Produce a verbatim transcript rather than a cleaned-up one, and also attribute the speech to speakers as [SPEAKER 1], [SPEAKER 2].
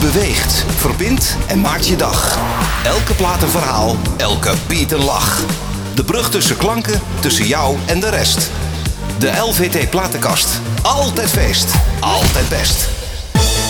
[SPEAKER 1] beweegt, verbindt en maakt je dag. Elke plaat een verhaal, elke beat een lach. De brug tussen klanken, tussen jou en de rest. De L V T Platenkast. Altijd feest, altijd best.